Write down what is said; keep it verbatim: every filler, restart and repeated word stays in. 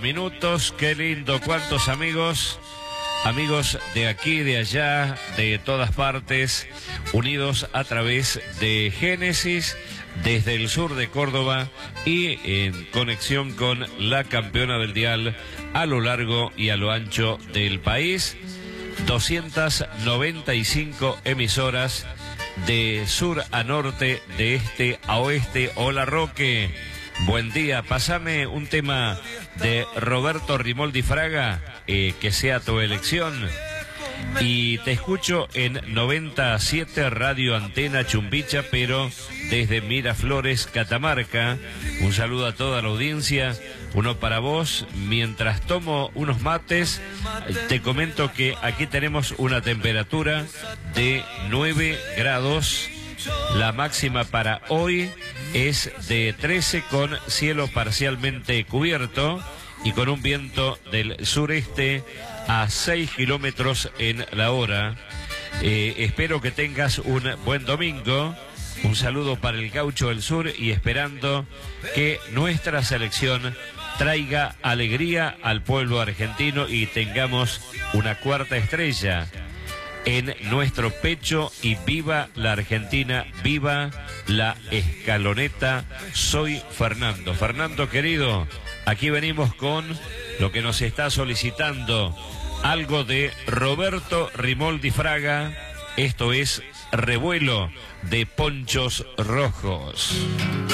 Minutos, qué lindo, cuántos amigos, amigos de aquí, de allá, de todas partes, unidos a través de Génesis, desde el sur de Córdoba y en conexión con la campeona del dial a lo largo y a lo ancho del país. doscientas noventa y cinco emisoras de sur a norte, de este a oeste. Hola Roque, buen día, pasame un tema de Roberto Rimoldi Fraga, eh, que sea tu elección. Y te escucho en noventa punto siete Radio Antena Chumbicha, pero desde Miraflores, Catamarca. Un saludo a toda la audiencia, uno para vos. Mientras tomo unos mates, te comento que aquí tenemos una temperatura de nueve grados. La máxima para hoy es de trece, con cielo parcialmente cubierto y con un viento del sureste a seis kilómetros en la hora. Eh, espero que tengas un buen domingo. Un saludo para el Gaucho del Sur y esperando que nuestra selección traiga alegría al pueblo argentino y tengamos una cuarta estrella en nuestro pecho. Y viva la Argentina, viva la escaloneta. Soy Fernando. Fernando querido, aquí venimos con lo que nos está solicitando, algo de Roberto Rimoldi Fraga. Esto es Revuelo de Ponchos Rojos.